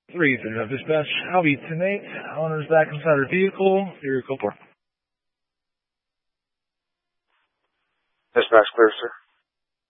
330 dispatch. I'll be 10-8. Owner's back inside her vehicle. Your code 4. Dispatch clear, sir.